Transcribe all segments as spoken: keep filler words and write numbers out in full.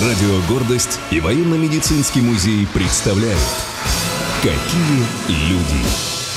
Радио «Гордость» и военно-медицинский музей представляют «Какие люди».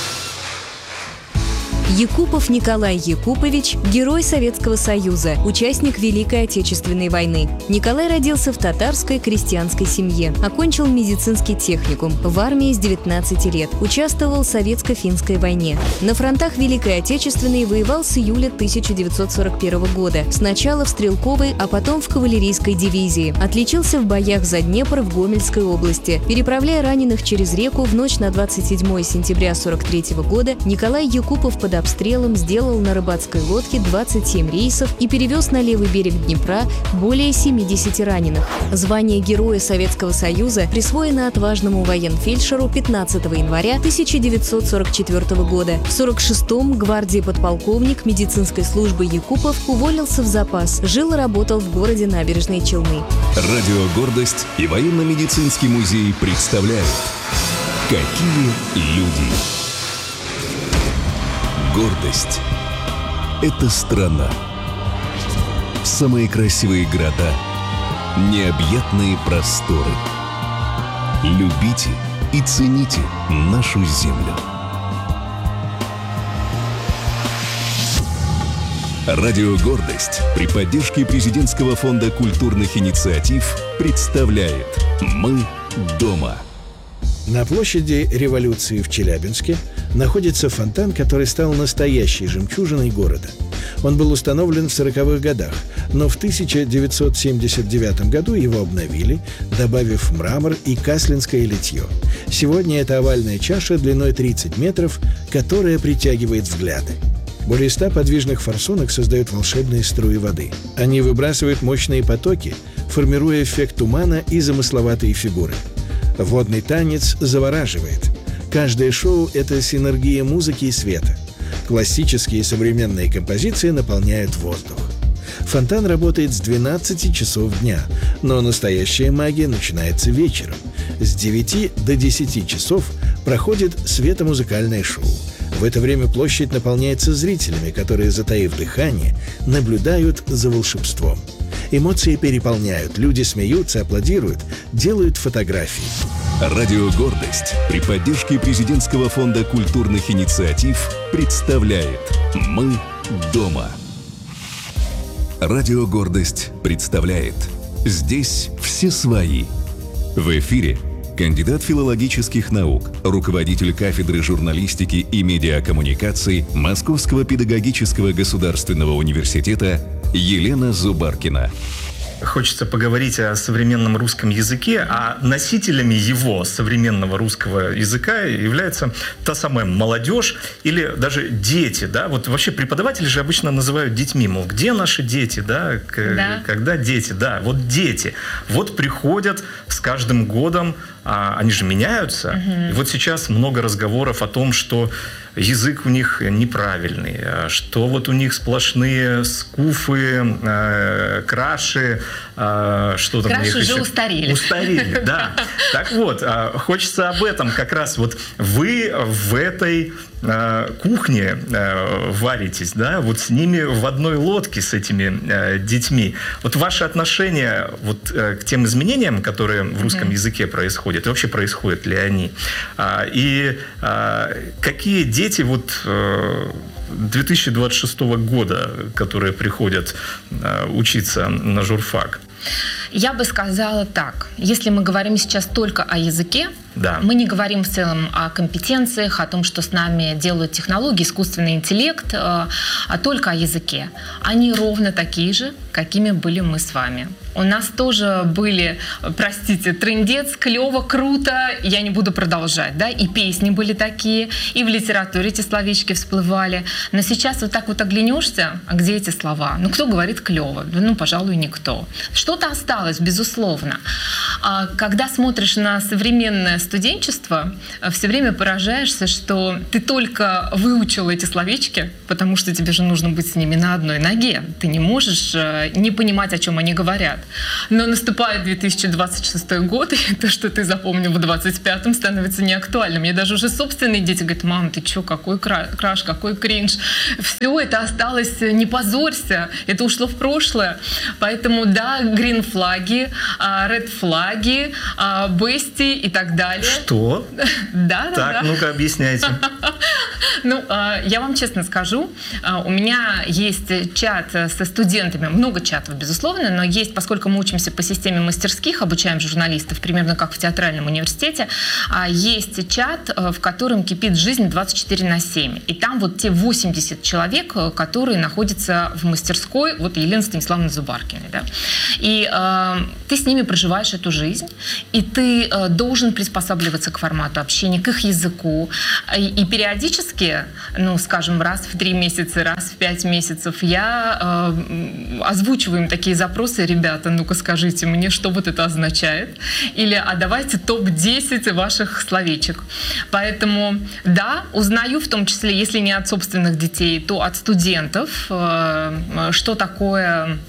Якупов Николай Якупович – герой Советского Союза, участник Великой Отечественной войны. Николай родился в татарской крестьянской семье. Окончил медицинский техникум. В армии с девятнадцати лет. Участвовал в Советско-финской войне. На фронтах Великой Отечественной воевал с июля тысяча девятьсот сорок первого года. Сначала в стрелковой, а потом в кавалерийской дивизии. Отличился в боях за Днепр в Гомельской области. Переправляя раненых через реку в ночь на двадцать седьмое сентября сорок третьего года, Николай Якупов под обстрелом сделал на рыбацкой лодке двадцать семь рейсов и перевез на левый берег Днепра более семидесяти раненых. Звание Героя Советского Союза присвоено отважному военфельдшеру пятнадцатого января тысяча девятьсот сорок четвёртого года. В сорок шестом гвардии подполковник медицинской службы Якупов уволился в запас. Жил и работал в городе Набережные Челны. Радио «Гордость» и военно-медицинский музей представляют «Какие люди». Гордость – это страна. Самые красивые города, необъятные просторы. Любите и цените нашу землю. Радио «Гордость» при поддержке Президентского фонда культурных инициатив представляет «Мы дома». На площади Революции в Челябинске находится фонтан, который стал настоящей жемчужиной города. Он был установлен в сороковых годах, но в тысяча девятьсот семьдесят девятом году его обновили, добавив мрамор и каслинское литье. Сегодня это овальная чаша длиной тридцать метров, которая притягивает взгляды. Более ста подвижных форсунок создают волшебные струи воды. Они выбрасывают мощные потоки, формируя эффект тумана и замысловатые фигуры. Водный танец завораживает. Каждое шоу – это синергия музыки и света. Классические и современные композиции наполняют воздух. Фонтан работает с двенадцати часов дня, но настоящая магия начинается вечером. С девяти до десяти часов проходит светомузыкальное шоу. В это время площадь наполняется зрителями, которые, затаив дыхание, наблюдают за волшебством. Эмоции переполняют, люди смеются, аплодируют, делают фотографии. Радио «Гордость» при поддержке Президентского фонда культурных инициатив представляет «Мы дома». Радио «Гордость» представляет «Здесь все свои». В эфире кандидат филологических наук, руководитель кафедры журналистики и медиакоммуникаций Московского педагогического государственного университета Елена Зубаркина. Хочется поговорить о современном русском языке, а носителями его, современного русского языка, является та самая молодежь или даже дети, да? Вот вообще преподаватели же обычно называют детьми, мол, где наши дети, да? К- да. Когда дети, да, вот дети. Вот приходят с каждым годом, а, они же меняются. Угу. И вот сейчас много разговоров о том, что язык у них неправильный, что вот у них сплошные скуфы, э, краши, э, что там у них Краши уже еще? устарели. Устарели, да. Так вот, э, хочется об этом как раз. Вот вы в этой э, кухне э, варитесь, да, вот с ними в одной лодке, с этими э, детьми. Вот ваши отношения вот, э, к тем изменениям, которые в русском mm-hmm. языке происходят, и вообще происходят ли они? А, и а, какие дети вот две тысячи двадцать шестого года, которые приходят а, учиться на журфак? Я бы сказала так. Если мы говорим сейчас только о языке, да. мы не говорим в целом о компетенциях, о том, что с нами делают технологии, искусственный интеллект, а только о языке. Они ровно такие же, какими были мы с вами. У нас тоже были, простите, трындец, клево, круто, я не буду продолжать, да, и песни были такие, и в литературе эти словечки всплывали. Но сейчас вот так вот оглянешься, а где эти слова? Ну, кто говорит клево? Ну, пожалуй, никто. Что-то осталось, безусловно. А когда смотришь на современное студенчество, все время поражаешься, что ты только выучил эти словечки, потому что тебе же нужно быть с ними на одной ноге. Ты не можешь не понимать, о чем они говорят. Но наступает две тысячи двадцать шестой год, и то, что ты запомнил в двадцать пятом, становится неактуальным. Мне даже уже собственные дети говорят: мам, ты что, какой краш, какой кринж. Все это осталось, не позорься, это ушло в прошлое. Поэтому да, green flag, флаги, ред-флаги, бести и так далее. Что? Да, да, так, да. ну-ка, объясняйте. Ну, я вам честно скажу, у меня есть чат со студентами, много чатов, безусловно, но есть, поскольку мы учимся по системе мастерских, обучаем журналистов, примерно как в театральном университете, есть чат, в котором кипит жизнь двадцать четыре на семь. И там вот те восемьдесят человек, которые находятся в мастерской, вот Елены Станиславовны Зубаркиной, да. И э, ты с ними проживаешь эту жизнь, и ты э, должен приспосабливаться к формату общения, к их языку. И, и периодически, ну, скажем, раз в три месяца, раз в пять месяцев я э, озвучиваю им такие запросы: ребята, ну-ка скажите мне, что вот это означает, или а давайте топ десять ваших словечек. Поэтому, да, узнаю в том числе, если не от собственных детей, то от студентов, э, что такое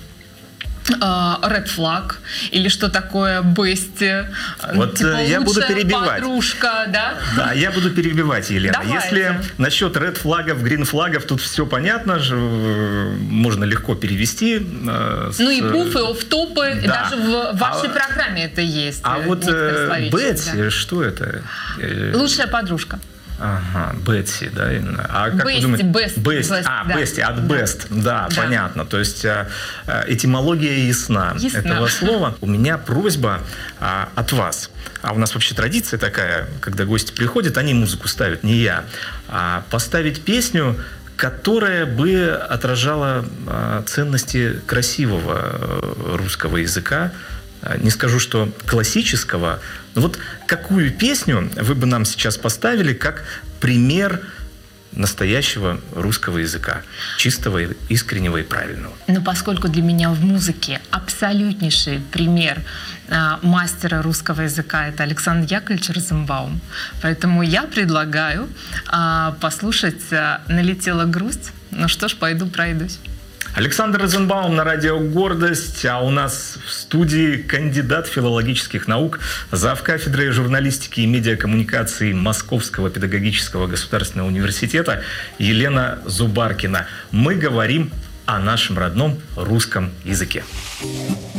Red Flag или что такое бести. Вот типа, я буду перебивать. Подружка, да? Да, я буду перебивать, Елена. Давайте. Если насчет Red флагов, Green флагов, тут все понятно, можно легко перевести. С... Ну и пуфы, офф-топы, да. даже в вашей а, программе это есть. А вот Бетси, да. Что это? Лучшая подружка. Ага, Бетси, да. А как Best, вы думаете? Best, Best. Best, а, да. Best, от Best, да, да, понятно. То есть этимология ясна, ясна этого слова. У меня просьба а, от вас. А у нас вообще традиция такая, когда гости приходят, они музыку ставят, не я. А поставить песню, которая бы отражала а, ценности красивого русского языка. Не скажу, что классического, но вот какую песню вы бы нам сейчас поставили как пример настоящего русского языка, чистого, искреннего и правильного? Ну, поскольку для меня в музыке абсолютнейший пример э, мастера русского языка — это Александр Яковлевич Розенбаум, поэтому я предлагаю э, послушать э, «Налетела грусть». Ну что ж, пойду пройдусь. Александр Розенбаум на радио «Гордость», а у нас в студии кандидат филологических наук, завкафедрой журналистики и медиакоммуникации Московского педагогического государственного университета Елена Зубаркина. Мы говорим о нашем родном русском языке.